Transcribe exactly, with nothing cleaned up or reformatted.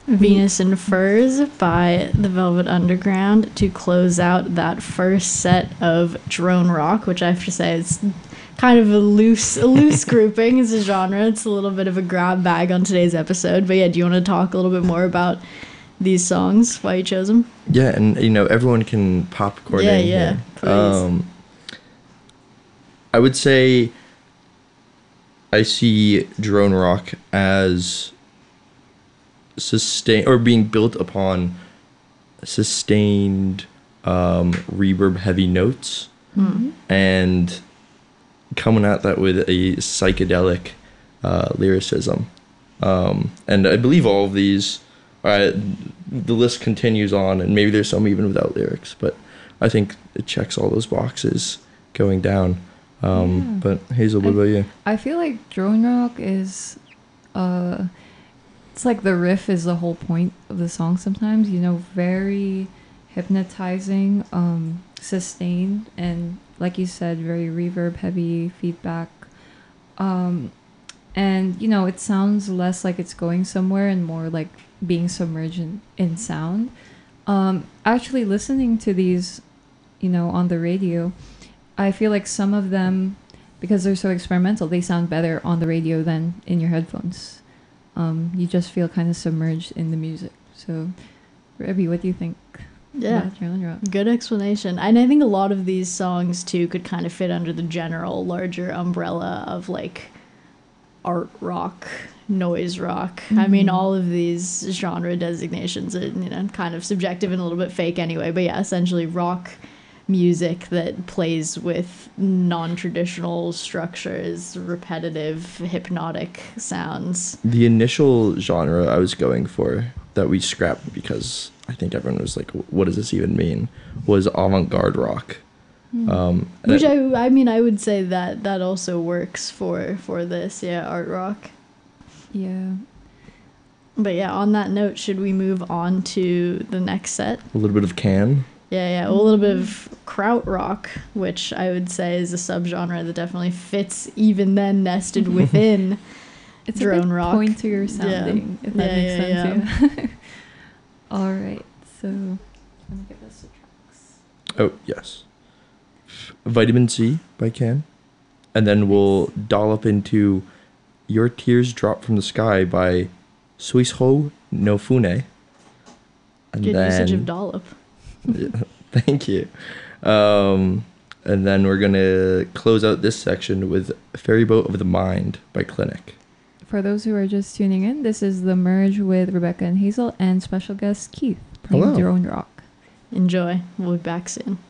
Venus and Furs by the Velvet Underground to close out that first set of drone rock, which I have to say is kind of a loose a loose grouping as a genre. It's a little bit of a grab bag on today's episode. But yeah, do you want to talk a little bit more about these songs, why you chose them? Yeah, and you know, everyone can popcorn yeah, in yeah, here. please. Um, I would say I see drone rock as sustain or being built upon sustained um, reverb heavy notes Mm-hmm. and coming at that with a psychedelic uh, lyricism. Um, and I believe all of these, uh, the list continues on, and maybe there's some even without lyrics, but I think it checks all those boxes going down. Um, Yeah. But Hazel, what I, about you? I feel like drone rock is, uh, it's like the riff is the whole point of the song sometimes, you know, very hypnotizing, um, sustained, and like you said, very reverb heavy feedback. Um, and, you know, it sounds less like it's going somewhere and more like being submerged in, in sound. Um, actually listening to these, you know, on the radio, I feel like some of them, because they're so experimental, they sound better on the radio than in your headphones. Um, you just feel kind of submerged in the music. So, Rebby, what do you think? Yeah. about drone rock? Good explanation. And I think a lot of these songs too could kind of fit under the general larger umbrella of like art rock, noise rock. I mean, Mhm. all of these genre designations are, you know, kind of subjective and a little bit fake anyway. But yeah, essentially rock music that plays with non-traditional structures, repetitive, hypnotic sounds. The initial genre I was going for that we scrapped because I think everyone was like, what does this even mean? Was avant-garde rock. Um, and Which it- I, I mean, I would say that that also works for for this, yeah, art rock. Yeah. But yeah, on that note, should we move on to the next set? a little bit of can. Yeah, yeah, a little bit of kraut rock, which I would say is a subgenre that definitely fits even then nested within It's drone a bit rock. pointier sounding, if that Yeah, makes yeah, sense. Yeah. All right, so let me give us the tracks. Oh, yes. Vitamin C by Can. And then we'll dollop into Your Tears Drop from the Sky by Suisho no Fune. And Good then, usage of dollop. Yeah, thank you. Um, and then we're going to close out this section with Ferry Boat of the Mind by Clinic. For those who are just tuning in, this is The Merge with Rebecca and Hazel and special guest Keith playing Hello. drone rock. Enjoy. We'll be back soon.